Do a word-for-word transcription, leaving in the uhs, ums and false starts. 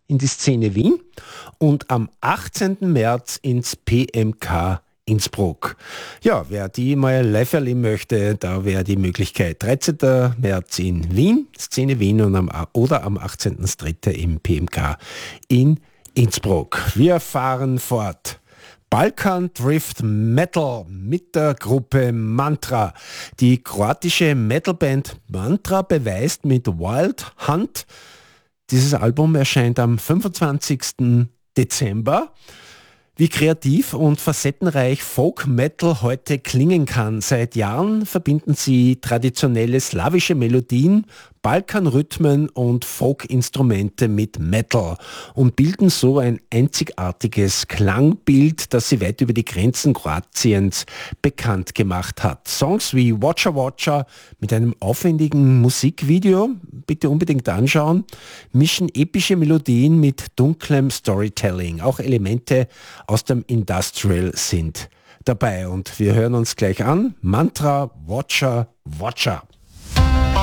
in die Szene Wien und am achtzehnten März ins P M K Innsbruck. Ja, wer die mal live erleben möchte, da wäre die Möglichkeit. dreizehnten März in Wien, Szene Wien und am, oder am achtzehnten dritten im P M K in Innsbruck. Wir fahren fort. Balkan Drift Metal mit der Gruppe Mantra. Die kroatische Metalband Mantra beweist mit Wild Hunt. Dieses Album erscheint am fünfundzwanzigsten Dezember. Wie kreativ und facettenreich Folk Metal heute klingen kann. Seit Jahren verbinden sie traditionelle slawische Melodien, Balkanrhythmen und Folk-Instrumente mit Metal und bilden so ein einzigartiges Klangbild, das sie weit über die Grenzen Kroatiens bekannt gemacht hat. Songs wie Watcher Watcher mit einem aufwendigen Musikvideo, bitte unbedingt anschauen, mischen epische Melodien mit dunklem Storytelling. Auch Elemente aus dem Industrial sind dabei. Und wir hören uns gleich an. Mantra Watcher Watcher.